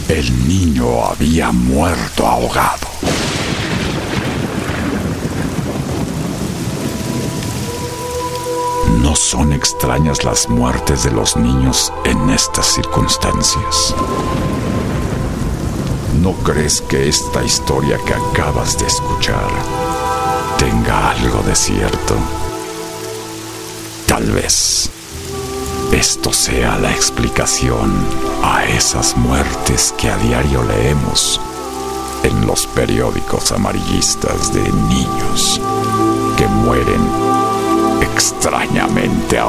El niño había muerto ahogado. No son extrañas las muertes de los niños en estas circunstancias. ¿No crees que esta historia que acabas de escuchar tenga algo de cierto? Tal vez esto sea la explicación a esas muertes que a diario leemos en los periódicos amarillistas de niños que mueren extrañamente